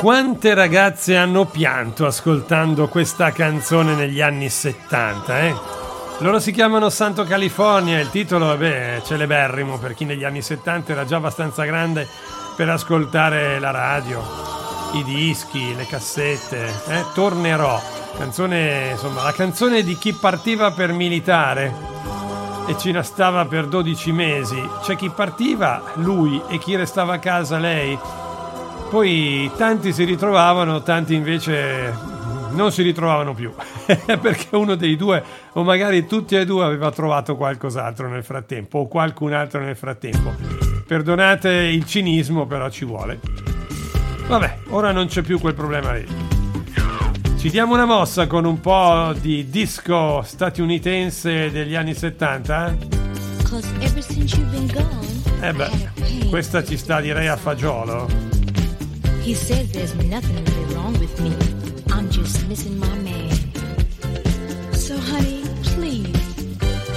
Quante ragazze hanno pianto ascoltando questa canzone negli anni 70, eh? Loro si chiamano Santo California, il titolo è celeberrimo per chi negli anni 70 era già abbastanza grande per ascoltare la radio, i dischi, le cassette, Tornerò, canzone, insomma, la canzone di chi partiva per militare e ci restava per 12 mesi. C'è chi partiva, lui, e chi restava a casa, lei. Poi tanti si ritrovavano, tanti invece non si ritrovavano più perché uno dei due, o magari tutti e due, aveva trovato qualcos'altro nel frattempo o qualcun altro nel frattempo. Perdonate il cinismo, però ci vuole. Vabbè, ora non c'è più quel problema lì. Ci diamo una mossa con un po' di disco statunitense degli anni 70? Questa ci sta, direi, a fagiolo. He says there's nothing really wrong with me. I'm just missing my man. So honey,